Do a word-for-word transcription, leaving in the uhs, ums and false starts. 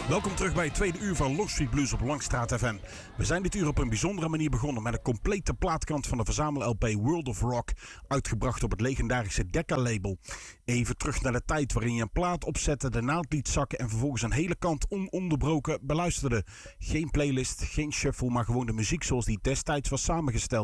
Welkom terug bij het tweede uur van Long Street Blues op Langstraat F M. We zijn dit uur op een bijzondere manier begonnen met een complete plaatkant van de verzamel-L P World of Rock, uitgebracht op het legendarische Decca-label. Even terug naar de tijd waarin je een plaat opzette, de naald liet zakken en vervolgens een hele kant ononderbroken beluisterde. Geen playlist, geen shuffle, maar gewoon de muziek zoals die destijds was samengesteld.